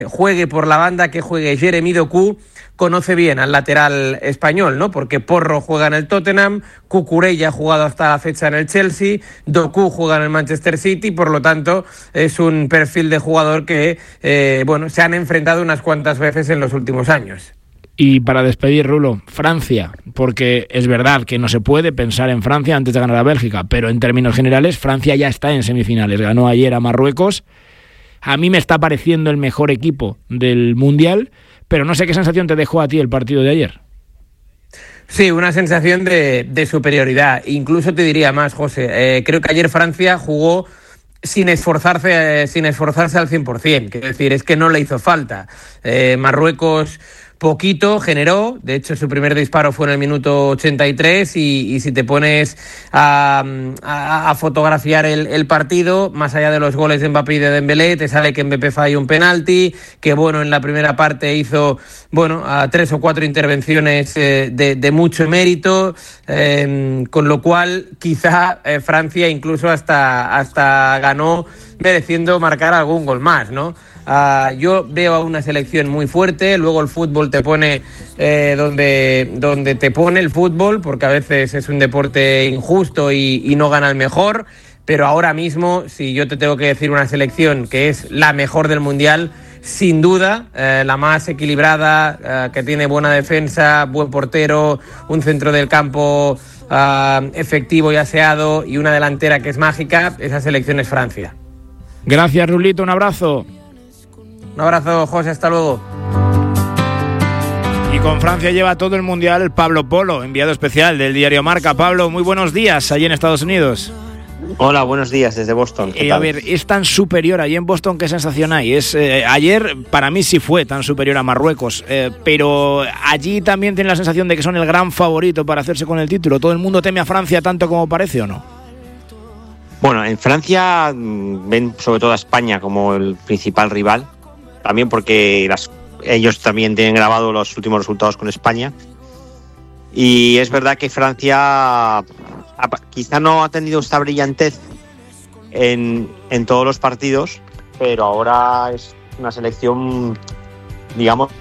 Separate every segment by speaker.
Speaker 1: juegue por la banda, que juegue Jeremy Doku, conoce bien al lateral español, ¿no? Porque Porro juega en el Tottenham, Cucurella ha jugado hasta la fecha en el Chelsea, Doku juega en el Manchester City, por lo tanto es un perfil de jugador que, se han enfrentado unas cuantas veces en los últimos años.
Speaker 2: Y para despedir, Rulo, Francia, porque es verdad que no se puede pensar en Francia antes de ganar a Bélgica, pero en términos generales Francia ya está en semifinales, ganó ayer a Marruecos. A mí me está pareciendo el mejor equipo del Mundial, pero no sé qué sensación te dejó a ti el partido de ayer.
Speaker 1: Sí, una sensación de superioridad. Incluso te diría más, José. Creo que ayer Francia jugó sin esforzarse al 100%. Quiero decir, es que no le hizo falta. Marruecos poquito generó, de hecho su primer disparo fue en el minuto 83 y si te pones a fotografiar el partido, más allá de los goles de Mbappé y de Dembélé, te sale que Mbappé falló un penalti, que en la primera parte hizo 3 o 4 intervenciones de mucho mérito, con lo cual quizá Francia incluso hasta ganó mereciendo marcar algún gol más, ¿no? Yo veo a una selección muy fuerte, luego el fútbol te pone donde te pone el fútbol, porque a veces es un deporte injusto y no gana el mejor, pero ahora mismo, si yo te tengo que decir una selección que es la mejor del Mundial, sin duda, la más equilibrada, que tiene buena defensa, buen portero, un centro del campo efectivo y aseado y una delantera que es mágica, esa selección es Francia.
Speaker 2: Gracias, Rulito, un abrazo.
Speaker 1: Un abrazo, José, hasta luego.
Speaker 2: Y con Francia lleva todo el Mundial Pablo Polo, enviado especial del diario Marca. Pablo, muy buenos días allí en Estados Unidos.
Speaker 3: Hola, buenos días desde Boston.
Speaker 2: A ver, es tan superior allí en Boston, ¿qué sensación hay? Ayer para mí sí fue tan superior a Marruecos, pero allí también tiene la sensación de que son el gran favorito para hacerse con el título. ¿Todo el mundo teme a Francia tanto como parece o no?
Speaker 3: Bueno, en Francia ven sobre todo a España como el principal rival, también porque ellos también tienen grabado los últimos resultados con España. Y es verdad que Francia quizá no ha tenido esta brillantez en todos los partidos, pero ahora es una selección, digamos...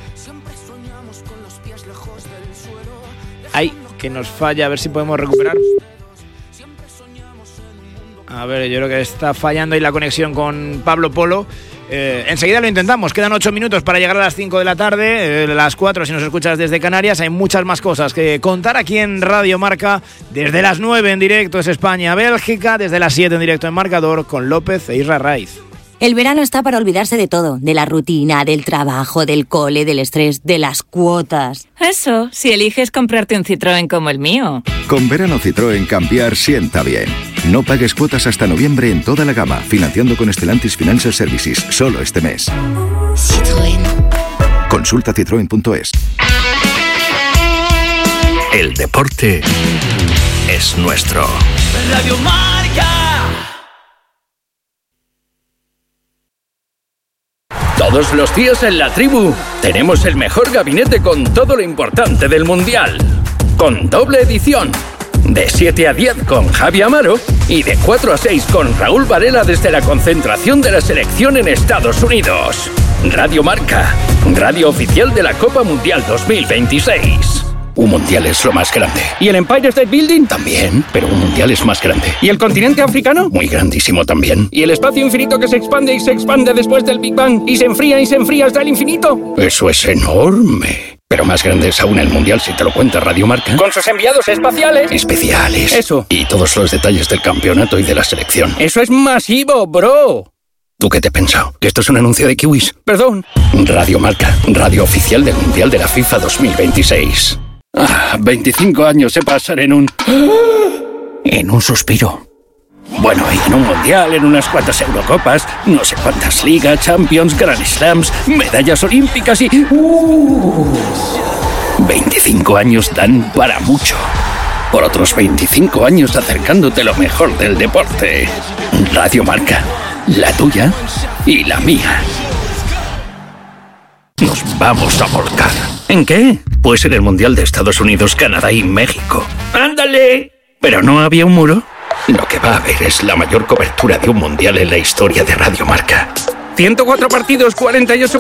Speaker 2: Ay, que nos falla, a ver si podemos recuperar. A ver, yo creo que está fallando ahí la conexión con Pablo Polo. Enseguida lo intentamos, quedan 8 minutos para llegar a las 5 de la tarde, las 4 si nos escuchas desde Canarias. Hay muchas más cosas que contar aquí en Radio Marca. Desde las 9 en directo es España-Bélgica, desde las 7 en directo en Marcador con López e Isra Raiz.
Speaker 4: El verano está para olvidarse de todo, de la rutina, del trabajo, del cole, del estrés, de las cuotas.
Speaker 5: Eso, si eliges comprarte un Citroën como el mío.
Speaker 6: Con verano Citroën cambiar sienta bien. No pagues cuotas hasta noviembre en toda la gama, financiando con Stellantis Financial Services, solo este mes.
Speaker 4: Citroën.
Speaker 6: Consulta citroen.es.
Speaker 7: El deporte es nuestro.
Speaker 8: Radio Marca.
Speaker 7: Todos los días en La Tribu tenemos el mejor gabinete con todo lo importante del Mundial. Con doble edición. De 7 a 10 con Javi Amaro y de 4 a 6 con Raúl Varela desde la concentración de la selección en Estados Unidos. Radio Marca, radio oficial de la Copa Mundial 2026. Un mundial es lo más grande.
Speaker 9: ¿Y el Empire State Building?
Speaker 7: También, pero un mundial es más grande.
Speaker 9: ¿Y el continente africano?
Speaker 7: Muy grandísimo también.
Speaker 9: ¿Y el espacio infinito que se expande y se expande después del Big Bang y se enfría hasta el infinito?
Speaker 7: Eso es enorme. Pero más grande es aún el mundial si te lo cuenta Radio Marca.
Speaker 9: Con sus enviados espaciales.
Speaker 7: Especiales.
Speaker 9: Eso.
Speaker 7: Y todos los detalles del campeonato y de la selección.
Speaker 9: Eso es masivo, bro.
Speaker 7: ¿Tú qué te has pensado? ¿Que esto es un anuncio de kiwis?
Speaker 9: Perdón.
Speaker 7: Radio Marca, radio oficial del Mundial de la FIFA 2026.
Speaker 9: 25 años se pasan en un
Speaker 7: suspiro.
Speaker 9: Bueno, y en un mundial, en unas cuantas Eurocopas, no sé cuántas ligas, Champions, Grand Slams, medallas olímpicas y...
Speaker 7: 25 años dan para mucho. Por otros 25 años acercándote lo mejor del deporte. Radio Marca, la tuya y la mía. Nos vamos a volcar.
Speaker 9: ¿En qué?
Speaker 7: Pues en el Mundial de Estados Unidos, Canadá y México.
Speaker 9: ¡Ándale!
Speaker 7: ¿Pero no había un muro? Lo que va a haber es la mayor cobertura de un mundial en la historia de Radio Marca.
Speaker 9: 104 partidos, 48